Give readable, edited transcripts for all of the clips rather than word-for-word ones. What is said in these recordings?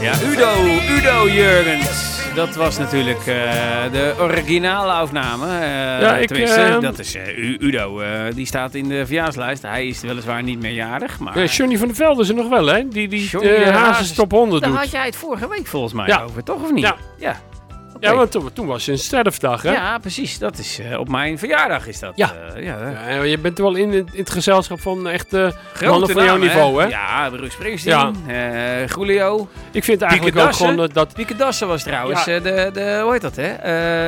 Ja, Udo Jurgens. Dat was natuurlijk de originale opname. Dat is Udo. Die staat in de verjaarslijst. Hij is weliswaar niet meerjarig. Maar Johnny van der Velde is er nog wel, hè? Die Hazes top 100 doet. Daar had jij het vorige week volgens mij over, toch? Of niet? Ja. Ja, want toen was je een sterfdag, hè? Ja, precies. Dat is op mijn verjaardag is dat. Ja. Je bent wel in het gezelschap van echt mannen van jouw niveau, hè? Ja, Bruce Springsteen, Julio. Ik vind eigenlijk ook gewoon dat... Pieke Dassen was trouwens hoe heet dat, hè?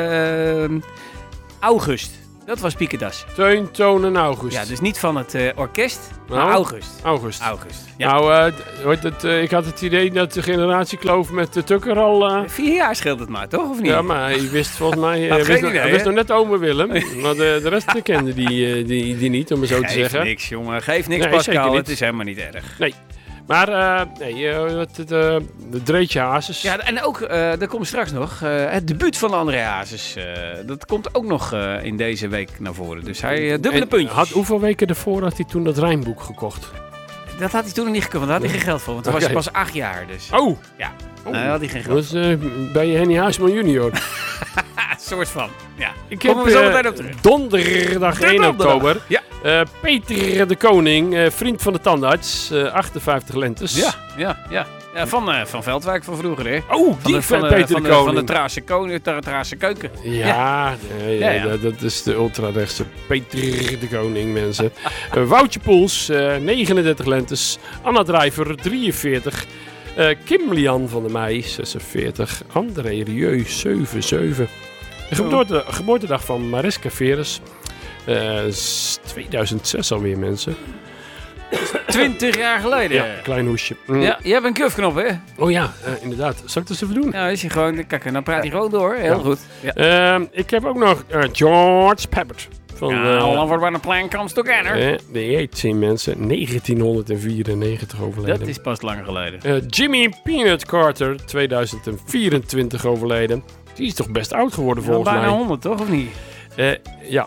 August. Dat was Pieke Dassen. Teun, Toon en August. Ja, dus niet van het orkest, maar August. Ja. Nou, ik had het idee dat de generatiekloof met de Tukker al... 4 jaar scheelt het maar, toch? Of niet? Ja, maar hij wist volgens mij... Hij wist nog net ome Willem. Maar de rest kende die niet, om het zo te zeggen. Geef niks, jongen. Geef niks, Pascal. Het is helemaal niet erg. Nee. Maar de Dreetje Hazes. Ja, en ook, er komt straks nog het debuut van André Hazes. Dat komt ook nog in deze week naar voren. Dus hij dubbele puntjes. Hoeveel weken ervoor had hij toen dat Rijnboek gekocht? Dat had hij toen nog niet gekocht, want daar had hij geen geld voor. Want toen was hij pas 8 jaar. Dus. Oh! Ja, daar had hij geen geld voor. Dus ben je Henny Huisman junior? Soort van, ja. Ik heb donderdag 1 oktober. Ja. Peter de Koning, vriend van de tandarts, 58 lentes. Ja, van Veldwijk van vroeger, hè? Oh, Peter de Koning. Van de Traanse Keuken. Ja. Dat is de ultrarechtse Peter de Koning, mensen. Woutje Poels, 39 lentes. Anna Drijver, 43. Kim Lian van der Meij, 46. André Rieu, 77. De geboortedag van Mariska Veres. 2006 alweer, mensen. 20 jaar geleden. Ja, klein hoesje. Ja, je hebt een kufknop, hè? Oh ja, inderdaad. Zal ik dat eens even doen? Ja, is je gewoon... Kijk, dan praat hij gewoon door. Heel goed. Ja. Ik heb ook nog George Peppert. All over one plan comes together. De 18 mensen, 1994 overleden. Dat is pas lang geleden. Jimmy Peanut Carter, 2024 overleden. Die is toch best oud geworden volgens mij. Bijna 100, toch? Of niet? Ja.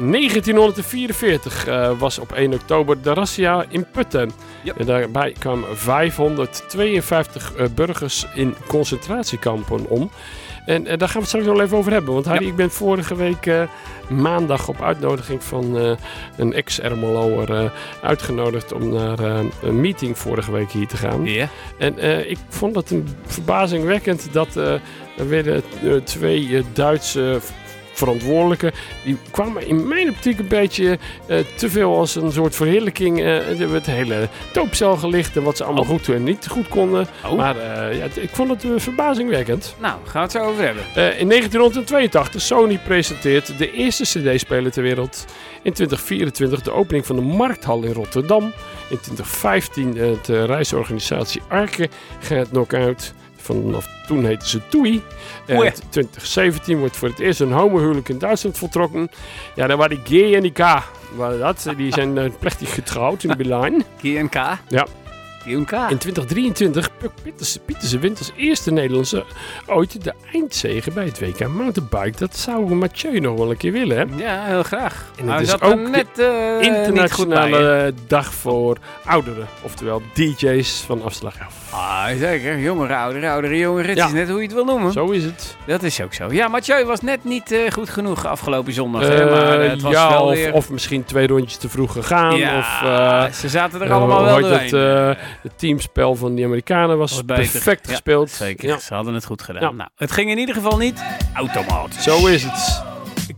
1944 was op 1 oktober de razzia in Putten. Yep. En daarbij kwamen 552 burgers in concentratiekampen om. En daar gaan we het straks nog even over hebben. Want Harry, ik ben vorige week maandag op uitnodiging van een ex-Ermeloer uitgenodigd om naar een meeting vorige week hier te gaan. Yeah. En ik vond het een verbazingwekkend dat er werden 2 Duitse verantwoordelijken. Die kwamen in mijn optiek een beetje te veel als een soort verheerlijking. Het hele doopcel gelicht en wat ze allemaal goed en niet goed konden. Maar ik vond het verbazingwekkend. Nou, gaan we het zo over hebben. In 1982, Sony presenteert de eerste cd-speler ter wereld. In 2024 de opening van de Markthal in Rotterdam. In 2015 de reisorganisatie Arke gaat knock-out. Vanaf toen heette ze Toei. In 2017 wordt voor het eerst een homohuwelijk in Duitsland voltrokken. Ja, daar waren die G en die K. Die zijn plechtig getrouwd in Berlijn. G en K? Ja. G&K. In 2023 Pieterse wint als eerste Nederlandse ooit de eindzege bij het WK Mountainbike. Dat zou Mathieu nog wel een keer willen, hè? Ja, heel graag. En het is ook net internationale dag voor ouderen. Oftewel DJ's van afslag af. Zeker. Jongeren, ouderen, jongeren. Het is net hoe je het wil noemen. Zo is het. Dat is ook zo. Ja, Mathieu was net niet goed genoeg afgelopen zondag. Maar het was wel weer... of misschien 2 rondjes te vroeg gegaan. Ja, ze zaten er allemaal wel doorheen. Het teamspel van die Amerikanen was perfect gespeeld. Zeker, ze hadden het goed gedaan. Ja. Nou, het ging in ieder geval niet automatisch. Zo is het.